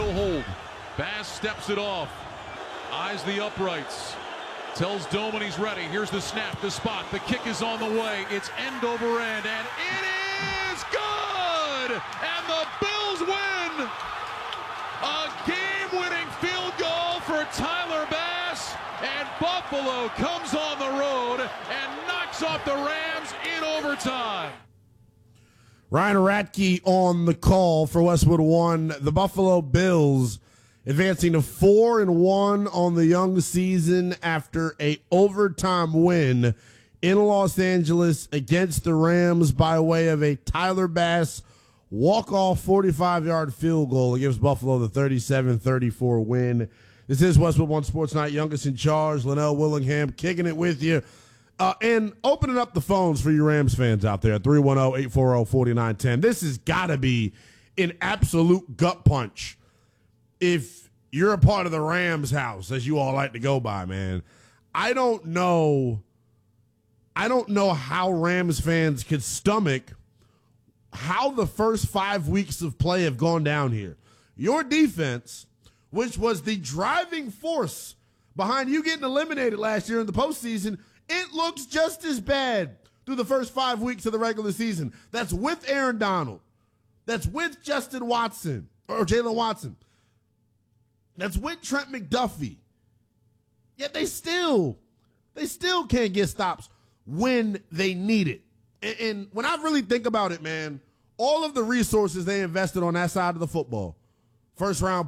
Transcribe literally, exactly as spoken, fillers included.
no hold. Bass steps it off. Eyes the uprights. Tells Doman he's ready. Here's the snap, the spot. The kick is on the way. It's end over end, and it is good! And the Bills win! A game-winning field goal for Tyler Bass, and Buffalo comes on the road and knocks off the Rams in overtime. Ryan Ratke on the call for Westwood One. The Buffalo Bills advancing to four and one on the young season after a overtime win in Los Angeles against the Rams by way of a Tyler Bass walk-off forty-five-yard field goal. It gives Buffalo the thirty-seven thirty-four win. This is Westwood One Sports Night. Youngest in charge, Linnell Willingham, kicking it with you. Uh, and opening up the phones for you Rams fans out there, three one zero, eight four zero, four nine one zero. This has got to be an absolute gut punch if you're a part of the Rams house, as you all like to go by, man. I don't know. I don't know how Rams fans could stomach how the first five weeks of play have gone down here. Your defense, which was the driving force behind you getting eliminated last year in the postseason, it looks just as bad through the first five weeks of the regular season. That's with Aaron Donald. That's with Justin Watson or Jalen Watson. That's with Trent McDuffie. Yet they still, they still can't get stops when they need it. And, and when I really think about it, man, all of the resources they invested on that side of the football, first round